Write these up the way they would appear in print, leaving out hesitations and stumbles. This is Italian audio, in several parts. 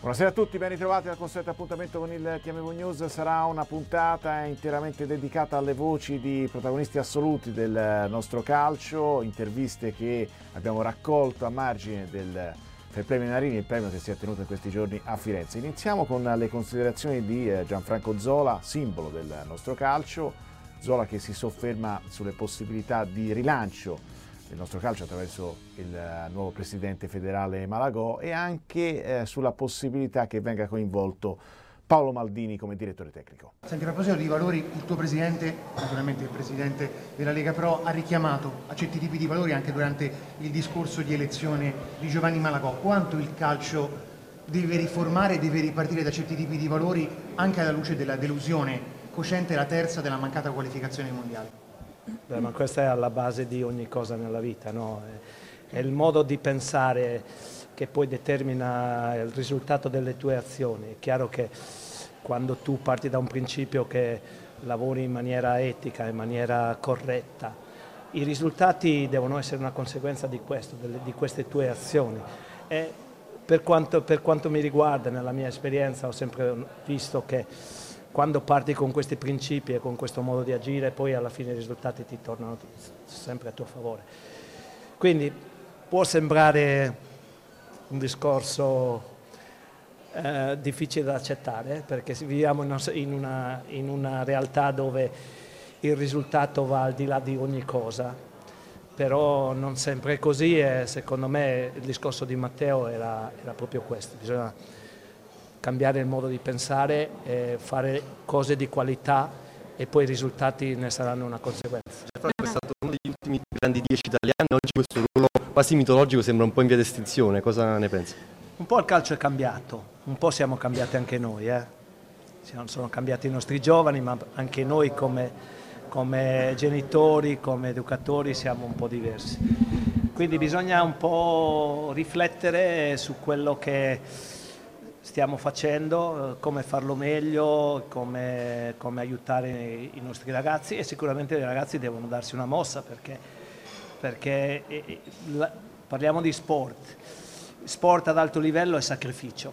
Buonasera a tutti, ben ritrovati al consueto appuntamento con il TMV News. Sarà una puntata interamente dedicata alle voci di protagonisti assoluti del nostro calcio, interviste che abbiamo raccolto a margine del Fair Play Menarini, il premio che si è tenuto in questi giorni a Firenze. Iniziamo con le considerazioni di Gianfranco Zola, simbolo del nostro calcio. Zola che si sofferma sulle possibilità di rilancio del nostro calcio attraverso il nuovo presidente federale Malagò e anche sulla possibilità che venga coinvolto Paolo Maldini come direttore tecnico. Senti, a proposito di valori, il tuo presidente, naturalmente il presidente della Lega Pro, ha richiamato a certi tipi di valori anche durante il discorso di elezione di Giovanni Malagò. Quanto il calcio deve riformare, deve ripartire da certi tipi di valori anche alla luce della delusione cosciente, la terza, della mancata qualificazione ai mondiali? Beh, ma questa è alla base di ogni cosa nella vita, no? È il modo di pensare che poi determina il risultato delle tue azioni. È chiaro che quando tu parti da un principio che lavori in maniera etica, in maniera corretta, i risultati devono essere una conseguenza di questo, di queste tue azioni. E per quanto mi riguarda, nella mia esperienza, ho sempre visto che quando parti con questi principi e con questo modo di agire, poi alla fine i risultati ti tornano sempre a tuo favore. Quindi può sembrare un discorso difficile da accettare, perché viviamo in una realtà dove il risultato va al di là di ogni cosa, però non sempre è così e secondo me il discorso di Matteo era proprio questo. Bisogna cambiare il modo di pensare, fare cose di qualità e poi i risultati ne saranno una conseguenza. Gianfranco è stato uno degli ultimi grandi 10 italiani, oggi questo ruolo quasi mitologico sembra un po' in via di estinzione, cosa ne pensi? Un po' il calcio è cambiato, un po' siamo cambiati anche noi, sono cambiati i nostri giovani, ma anche noi come genitori, come educatori siamo un po' diversi. Quindi bisogna un po' riflettere su quello che stiamo facendo, come farlo meglio, come aiutare i nostri ragazzi, e sicuramente i ragazzi devono darsi una mossa perché parliamo di sport ad alto livello è sacrificio,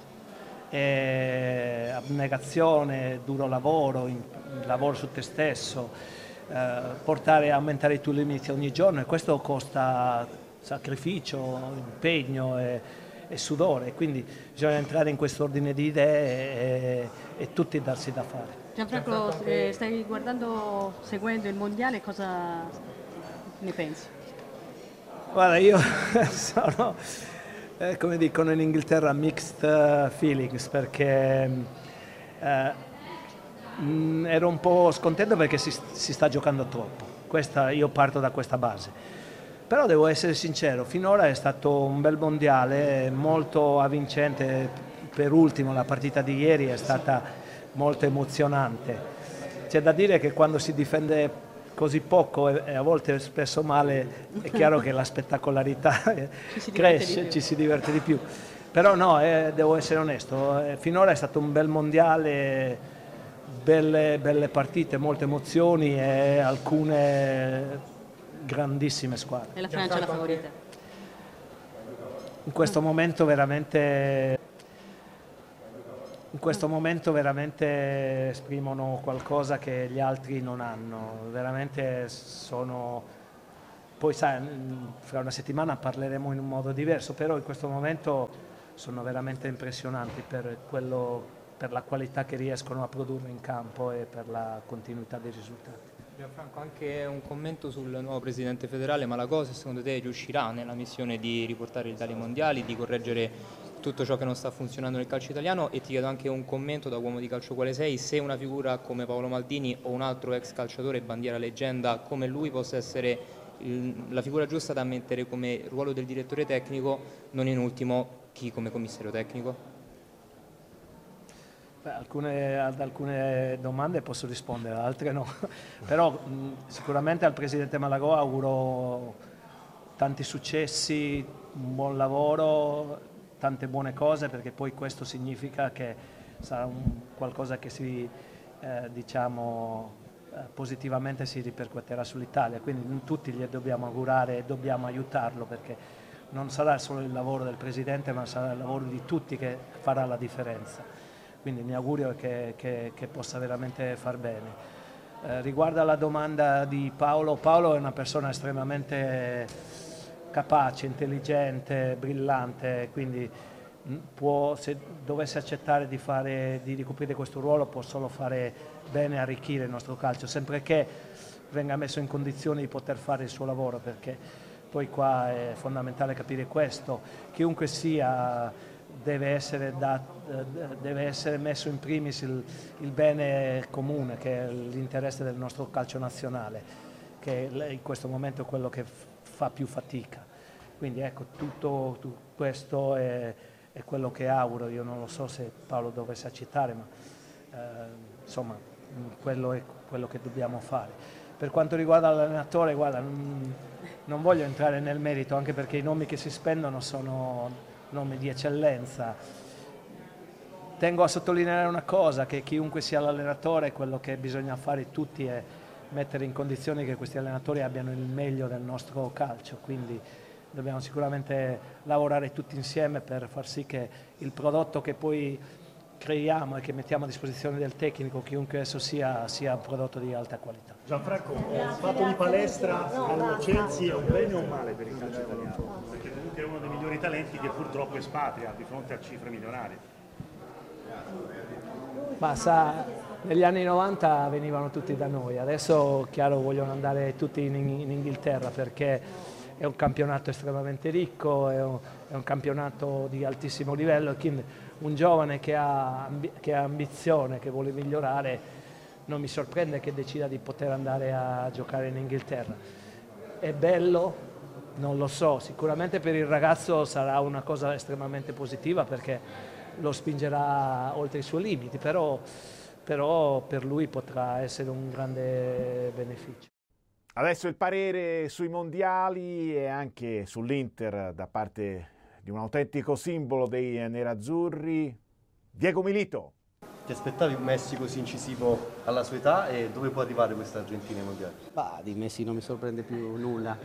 è abnegazione, duro lavoro, lavoro su te stesso, aumentare i tuoi limiti ogni giorno, e questo costa sacrificio, impegno e sudore, quindi bisogna entrare in questo ordine di idee e tutti darsi da fare. Gianfranco, stai seguendo il mondiale, cosa ne pensi? Guarda, io sono, come dicono in Inghilterra, mixed feelings, perché ero un po' scontento perché si sta giocando troppo. Io parto da questa base. Però devo essere sincero, finora è stato un bel mondiale, molto avvincente. Per ultimo la partita di ieri è stata molto emozionante. C'è da dire che quando si difende così poco e a volte spesso male, è chiaro che la spettacolarità cresce, ci si diverte di più. Però no, devo essere onesto, finora è stato un bel mondiale, belle partite, molte emozioni e alcune grandissime squadre. E la Francia è la favorita? In questo momento veramente esprimono qualcosa che gli altri non hanno. Veramente poi sai, fra una settimana parleremo in un modo diverso, però in questo momento sono veramente impressionanti per la qualità che riescono a produrre in campo e per la continuità dei risultati. Gianfranco, anche un commento sul nuovo presidente federale Malagò, se secondo te riuscirà nella missione di riportare l'Italia ai mondiali, di correggere tutto ciò che non sta funzionando nel calcio italiano, e ti chiedo anche un commento da uomo di calcio quale sei, se una figura come Paolo Maldini o un altro ex calciatore bandiera leggenda come lui possa essere la figura giusta da mettere come ruolo del direttore tecnico, non in ultimo chi come commissario tecnico? Ad alcune domande posso rispondere, ad altre no. Però sicuramente al presidente Malagò auguro tanti successi, un buon lavoro, tante buone cose, perché poi questo significa che sarà qualcosa che positivamente si ripercuoterà sull'Italia. Quindi tutti gli dobbiamo augurare e dobbiamo aiutarlo, perché non sarà solo il lavoro del Presidente, ma sarà il lavoro di tutti che farà la differenza. Quindi mi augurio che possa veramente far bene. Riguardo alla domanda di Paolo, Paolo è una persona estremamente capace, intelligente, brillante, quindi se dovesse accettare di ricoprire questo ruolo può solo fare bene, arricchire il nostro calcio, sempre che venga messo in condizione di poter fare il suo lavoro, perché poi qua è fondamentale capire questo: chiunque sia deve essere messo in primis il bene comune, che è l'interesse del nostro calcio nazionale, che in questo momento è quello che fa più fatica. Quindi ecco, tutto questo è quello che auguro. Io non lo so se Paolo dovesse accettare, ma insomma quello è quello che dobbiamo fare. Per quanto riguarda l'allenatore, guarda, non voglio entrare nel merito, anche perché i nomi che si spendono sono nomi di eccellenza. Tengo a sottolineare una cosa, che chiunque sia l'allenatore, quello che bisogna fare tutti è mettere in condizione che questi allenatori abbiano il meglio del nostro calcio, quindi dobbiamo sicuramente lavorare tutti insieme per far sì che il prodotto che poi creiamo e che mettiamo a disposizione del tecnico, chiunque esso sia un prodotto di alta qualità. Gianfranco, il fatto di palestra al Chelsea è un bene o un male per il calcio italiano? Perché comunque è uno dei migliori talenti che purtroppo espatria di fronte a cifre milionarie. Ma sa, negli anni 90 venivano tutti da noi, adesso chiaro vogliono andare tutti in Inghilterra, perché è un campionato estremamente ricco, è un campionato di altissimo livello, quindi un giovane che ha ambizione, che vuole migliorare, non mi sorprende che decida di poter andare a giocare in Inghilterra. È bello? Non lo so, sicuramente per il ragazzo sarà una cosa estremamente positiva, perché lo spingerà oltre i suoi limiti, però per lui potrà essere un grande beneficio. Adesso il parere sui mondiali e anche sull'Inter da parte di un autentico simbolo dei nerazzurri, Diego Milito. Ti aspettavi un Messi così incisivo alla sua età, e dove può arrivare questa Argentina ai mondiali? Bah, di Messi non mi sorprende più nulla.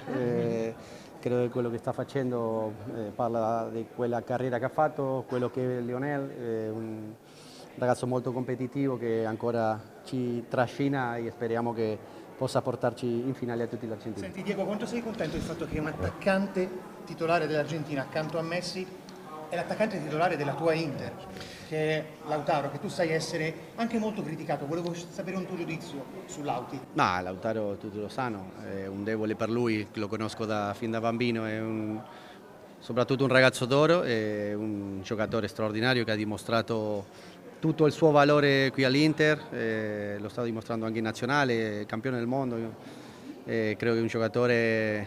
Credo che quello che sta facendo parla di quella carriera che ha fatto, quello che è Lionel, un ragazzo molto competitivo che ancora ci trascina e speriamo che possa portarci in finale a tutti gli argentini. Senti Diego, quanto sei contento del fatto che un attaccante titolare dell'Argentina accanto a Messi è l'attaccante titolare della tua Inter, che è Lautaro, che tu sai essere anche molto criticato? Volevo sapere un tuo giudizio su Lauti. Ma Lautaro tutti lo sanno, è un debole per lui, lo conosco fin da bambino, è soprattutto un ragazzo d'oro, è un giocatore straordinario che ha dimostrato tutto il suo valore qui all'Inter, lo sta dimostrando anche in nazionale, campione del mondo. Credo che è un giocatore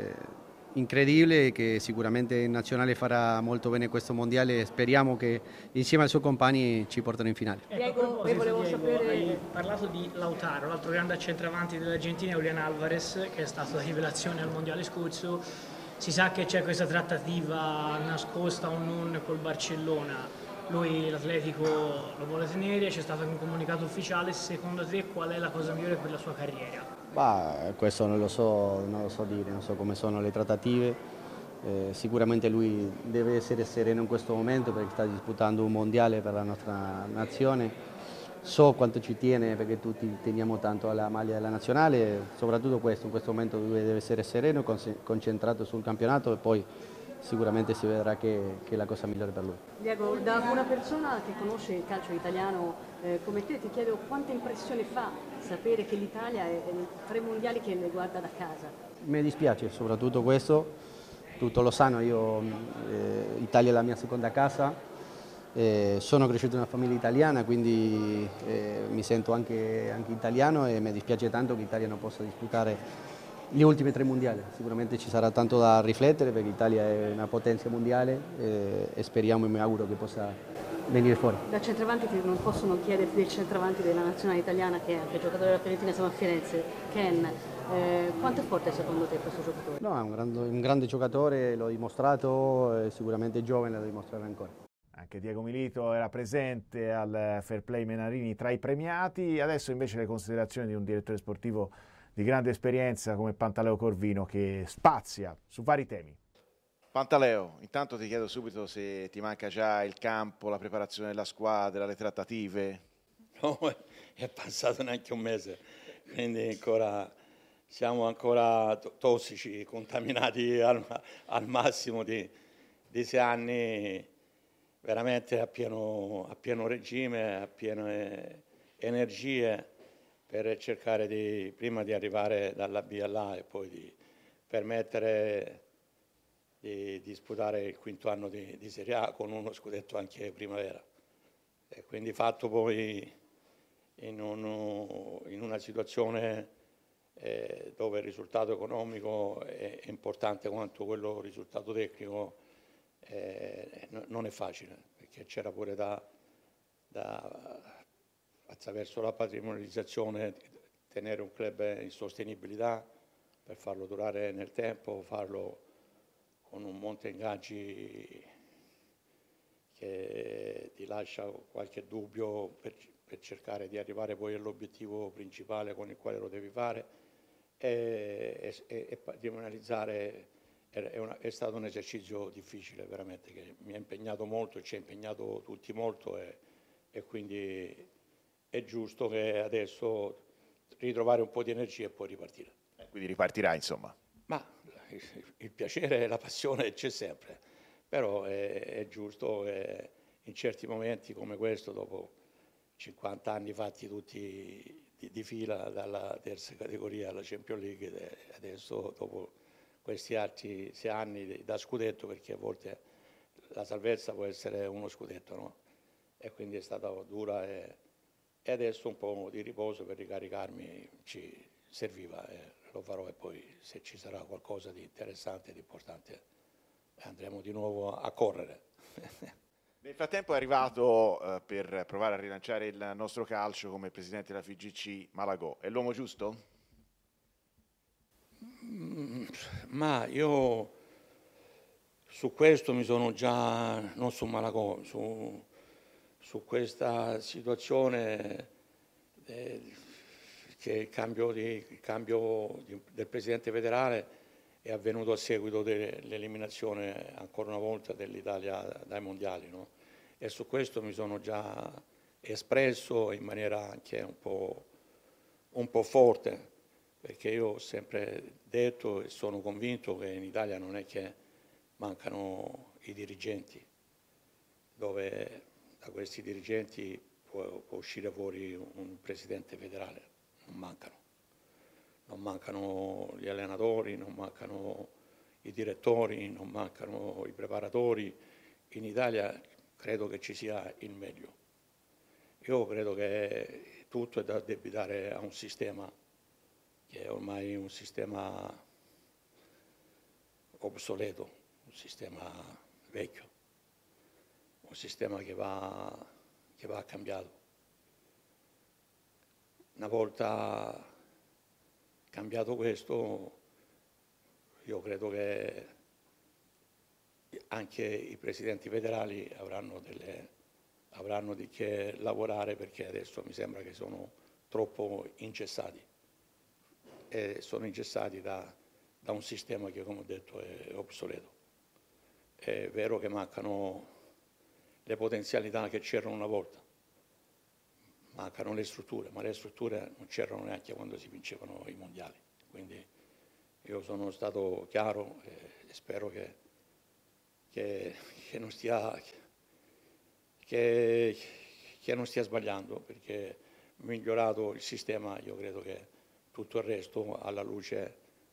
incredibile e che sicuramente in nazionale farà molto bene questo mondiale. Speriamo che insieme ai suoi compagni ci portano in finale. Diego, volevo sapere... Hai parlato di Lautaro, l'altro grande centravanti dell'Argentina è Julián Álvarez, che è stato la rivelazione al mondiale scorso. Si sa che c'è questa trattativa nascosta o non col Barcellona. Lui l'Atletico lo vuole tenere, c'è stato un comunicato ufficiale. Secondo te qual è la cosa migliore per la sua carriera? Bah, questo non lo so dire, non so come sono le trattative. Sicuramente lui deve essere sereno in questo momento perché sta disputando un mondiale per la nostra nazione. So quanto ci tiene, perché tutti teniamo tanto alla maglia della nazionale, soprattutto questo, in questo momento lui deve essere sereno, concentrato sul campionato, e poi sicuramente si vedrà che è la cosa migliore per lui. Diego, da una persona che conosce il calcio italiano come te, ti chiedo quanta impressione fa sapere che l'Italia è 3 mondiali che le guarda da casa. Mi dispiace soprattutto questo, tutto lo sanno, io Italia è la mia seconda casa, sono cresciuto in una famiglia italiana, quindi mi sento anche italiano, e mi dispiace tanto che l'Italia non possa disputare gli ultimi 3 mondiali. Sicuramente ci sarà tanto da riflettere, perché l'Italia è una potenza mondiale, e speriamo e mi auguro che possa venire fuori. Da centravanti non possono chiederti del centravanti della nazionale italiana, che è anche giocatore della Fiorentina, siamo a Firenze, Ken. Quanto è forte secondo te questo giocatore? No, è un grande giocatore, l'ho dimostrato, sicuramente giovane, lo dimostrerà ancora. Anche Diego Milito era presente al Fair Play Menarini tra i premiati. Adesso invece le considerazioni di un direttore sportivo di grande esperienza come Pantaleo Corvino, che spazia su vari temi. Pantaleo, intanto ti chiedo subito se ti manca già il campo, la preparazione della squadra, le trattative. No, è passato neanche un mese, quindi siamo ancora tossici, contaminati al massimo di 6 anni, veramente a pieno regime, a piene energie per cercare prima di arrivare dalla B all'A e poi di permettere di disputare il quinto anno di Serie A con uno scudetto anche primavera. E quindi fatto poi in una situazione dove il risultato economico è importante quanto quello risultato tecnico, non è facile, perché c'era pure attraverso la patrimonializzazione tenere un club in sostenibilità per farlo durare nel tempo, farlo con un monte ingaggi che ti lascia qualche dubbio per cercare di arrivare poi all'obiettivo principale con il quale lo devi fare, e patrimonializzare è stato un esercizio difficile veramente, che mi ha impegnato molto e ci ha impegnato tutti molto, e quindi è giusto che adesso ritrovare un po' di energia e poi ripartire. Quindi ripartirà, insomma. Ma il piacere e la passione c'è sempre, però è giusto che in certi momenti come questo, dopo 50 anni fatti tutti di fila dalla terza categoria alla Champions League, adesso dopo questi altri 6 anni da scudetto, perché a volte la salvezza può essere uno scudetto, no? E quindi è stata dura, e adesso un po' di riposo per ricaricarmi ci serviva, e lo farò, e poi se ci sarà qualcosa di interessante e di importante andremo di nuovo a correre. Nel frattempo è arrivato per provare a rilanciare il nostro calcio come presidente della FIGC Malagò. È l'uomo giusto? Ma io su questo mi sono già, non su Malagò, su questa situazione che il cambio del presidente federale è avvenuto a seguito dell'eliminazione ancora una volta dell'Italia dai mondiali, no? E su questo mi sono già espresso in maniera anche un po' forte, perché io ho sempre detto e sono convinto che in Italia non è che mancano i dirigenti, dove da questi dirigenti può uscire fuori un presidente federale, non mancano. Non mancano gli allenatori, non mancano i direttori, non mancano i preparatori. In Italia credo che ci sia il meglio. Io credo che tutto è da addebitare a un sistema che è ormai un sistema obsoleto, un sistema vecchio, un sistema che va cambiato. Una volta cambiato questo, io credo che anche i presidenti federali avranno di che lavorare, perché adesso mi sembra che sono troppo ingessati, e sono ingessati da un sistema che, come ho detto, è obsoleto. È vero che mancano le potenzialità che c'erano una volta, mancano le strutture, ma le strutture non c'erano neanche quando si vincevano i mondiali. Quindi io sono stato chiaro e spero che non stia sbagliando, perché migliorato il sistema, io credo che tutto il resto, alla luce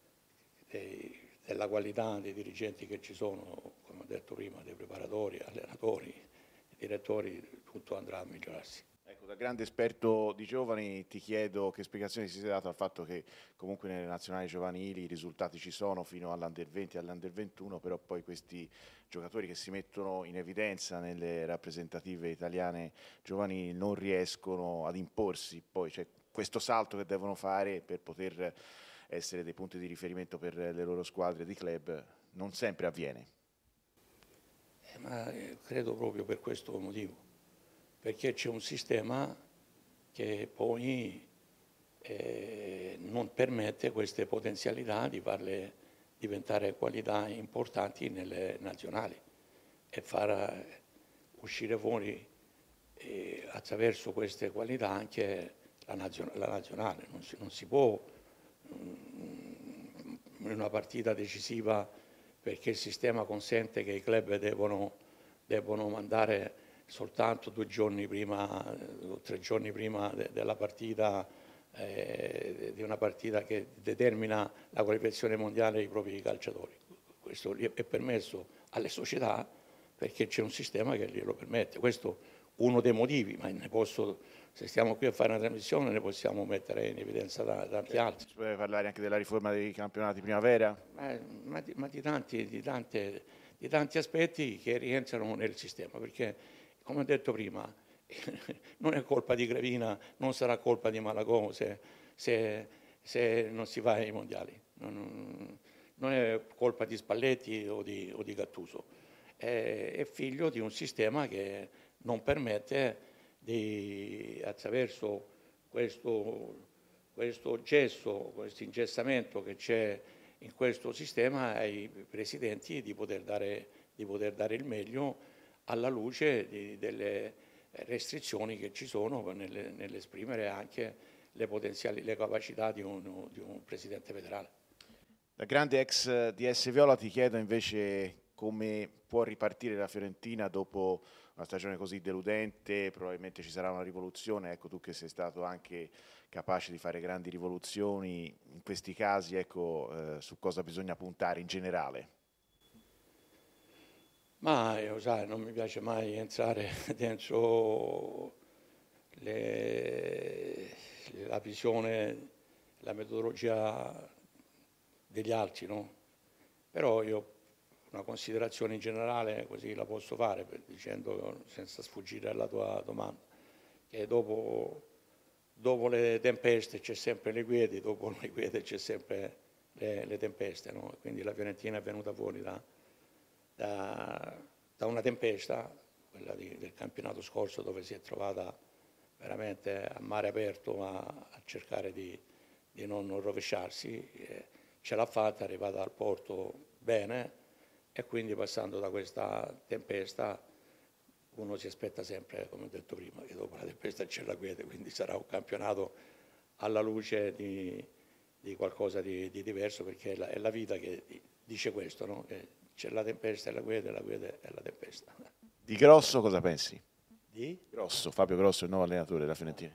della qualità dei dirigenti che ci sono, come ho detto prima, dei preparatori, allenatori, direttori, tutto andrà a migliorarsi. Ecco, da grande esperto di giovani ti chiedo che spiegazione si sia dato al fatto che comunque nelle nazionali giovanili i risultati ci sono fino all'Under 20 e all'Under 21, però poi questi giocatori che si mettono in evidenza nelle rappresentative italiane giovanili non riescono ad imporsi, poi c'è questo salto che devono fare per poter essere dei punti di riferimento per le loro squadre di club, non sempre avviene. Ma credo proprio per questo motivo, perché c'è un sistema che poi non permette queste potenzialità di farle diventare qualità importanti nelle nazionali e far uscire fuori attraverso queste qualità anche la nazionale. Non si può in una partita decisiva, perché il sistema consente che i club devono mandare soltanto 2 giorni prima o 3 giorni prima della partita, di una partita che determina la qualificazione mondiale dei propri calciatori. Questo è permesso alle società perché c'è un sistema che glielo permette. Questo è uno dei motivi, ma se stiamo qui a fare una trasmissione ne possiamo mettere in evidenza tanti altri. Si può parlare anche della riforma dei campionati primavera? Ma di tanti aspetti che rientrano nel sistema, perché come ho detto prima non è colpa di Gravina, non sarà colpa di Malagò se non si va ai mondiali, non è colpa di Spalletti o di Gattuso, è figlio di un sistema che non permette attraverso questo gesso, questo ingessamento che c'è in questo sistema, ai presidenti di poter dare il meglio alla luce delle restrizioni che ci sono nell'esprimere anche le capacità di un presidente federale. Da grande ex DS Viola ti chiedo invece come può ripartire la Fiorentina dopo una stagione così deludente. Probabilmente ci sarà una rivoluzione, ecco, tu che sei stato anche capace di fare grandi rivoluzioni in questi casi, ecco, su cosa bisogna puntare in generale? Ma io, sai, non mi piace mai entrare dentro la visione, la metodologia degli altri, no? Però io una considerazione in generale così la posso fare, dicendo, senza sfuggire alla tua domanda, che dopo le tempeste c'è sempre le quieti, dopo le quieti c'è sempre le tempeste, no? Quindi la Fiorentina è venuta fuori da una tempesta, quella del campionato scorso, dove si è trovata veramente a mare aperto a cercare di non rovesciarsi. Ce l'ha fatta, è arrivata al porto bene, e quindi passando da questa tempesta uno si aspetta sempre, come ho detto prima, che dopo la tempesta c'è la quiete, quindi sarà un campionato alla luce di qualcosa di diverso, perché è la vita che dice questo, no? Che c'è la tempesta e la quiete è la tempesta. Di Grosso cosa pensi? Di? Grosso, Fabio Grosso, il nuovo allenatore della Fiorentina.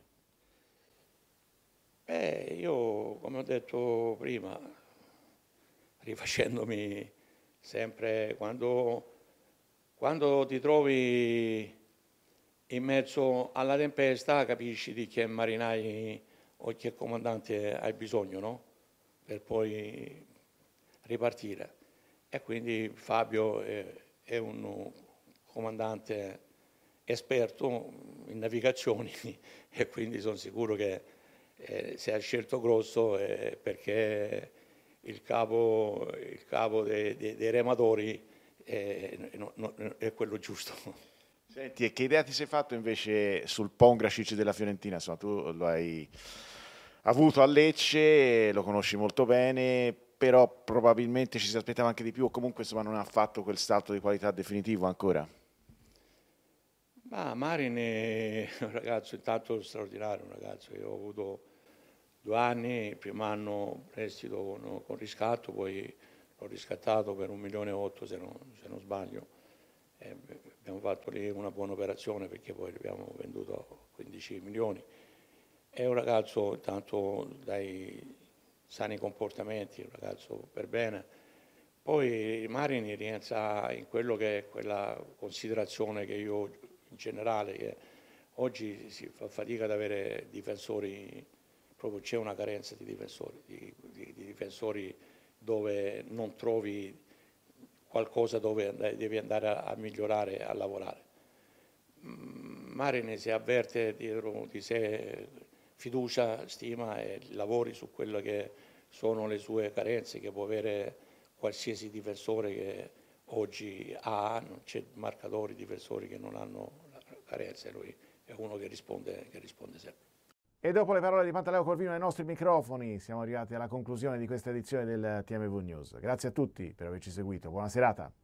Io, come ho detto prima, rifacendomi sempre, quando ti trovi in mezzo alla tempesta capisci di che marinai o che comandante hai bisogno, no? Per poi ripartire. E quindi Fabio è un comandante esperto in navigazioni e quindi sono sicuro che se ha scelto Grosso è perché il capo dei rematori è quello giusto. Senti, e che idea ti sei fatto invece sul Pongracic della Fiorentina? Insomma, tu lo hai avuto a Lecce, lo conosci molto bene, però probabilmente ci si aspettava anche di più, o comunque insomma non ha fatto quel salto di qualità definitivo ancora. Ma Marin è un ragazzo intanto straordinario, un ragazzo che ho avuto 2 anni, il primo anno prestito con riscatto, poi l'ho riscattato per 1,8 milioni se non sbaglio. Abbiamo fatto lì una buona operazione perché poi abbiamo venduto 15 milioni. È un ragazzo intanto dai sani comportamenti, un ragazzo per bene. Poi Marin rientra in quello che è quella considerazione che io in generale, che oggi si fa fatica ad avere difensori, proprio c'è una carenza di difensori, di difensori dove non trovi qualcosa dove devi andare a migliorare, a lavorare. Marin si avverte dietro di sé fiducia, stima e lavori su quelle che sono le sue carenze che può avere qualsiasi difensore che oggi ha, non c'è marcatori, difensori che non hanno carenze, lui è uno che risponde sempre. E dopo le parole di Pantaleo Corvino ai nostri microfoni siamo arrivati alla conclusione di questa edizione del TMV News. Grazie a tutti per averci seguito, buona serata.